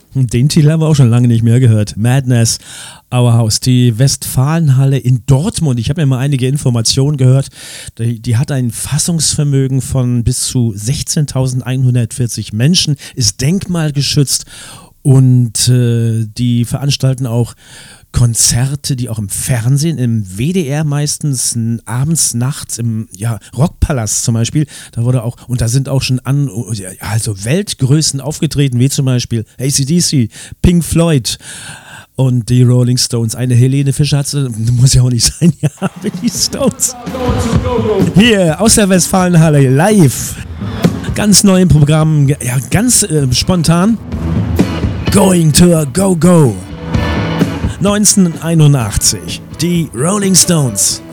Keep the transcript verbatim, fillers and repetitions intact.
Den Titel haben wir auch schon lange nicht mehr gehört. Madness, Our House. Die Westfalenhalle in Dortmund. Ich habe mir mal einige Informationen gehört. Die, die hat ein Fassungsvermögen von bis zu sechzehntausendeinhundertvierzig Menschen, ist denkmalgeschützt und äh, die veranstalten auch Konzerte, die auch im Fernsehen, im W D R meistens, abends, nachts, im ja, Rockpalast zum Beispiel, da wurde auch, und da sind auch schon an, also Weltgrößen aufgetreten, wie zum Beispiel A C D C, Pink Floyd und die Rolling Stones. Eine Helene Fischer hat sie, muss ja auch nicht sein, ja, die Stones. Hier aus der Westfalenhalle, live, ganz neu im Programm, ja, ganz äh, spontan, Going to a Go-Go. neunzehnhunderteinundachtzig, die Rolling Stones.